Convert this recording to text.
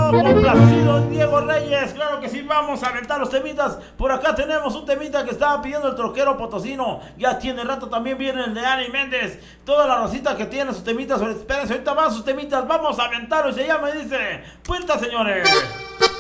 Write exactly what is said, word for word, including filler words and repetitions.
todo complacido, Diego Reyes. Claro que sí, vamos a aventar los temitas. Por acá tenemos un temita que estaba pidiendo el troquero potosino. Ya tiene rato, también viene el de Ani Méndez. Toda la rosita que tiene sus temitas. Espérense, ahorita van sus temitas. Vamos a aventarlo y se llama y dice: Puerta, señores.